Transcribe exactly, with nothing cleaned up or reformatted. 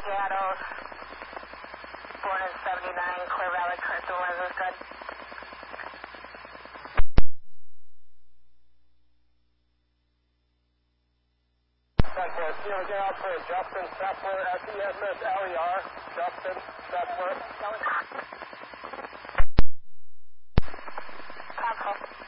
Seattle, born in seventy-nine, clear valid, Carson Weather's good. Stepler, C O J out for Justin Stepler, S E S S L E R, Justin Stepler. Council.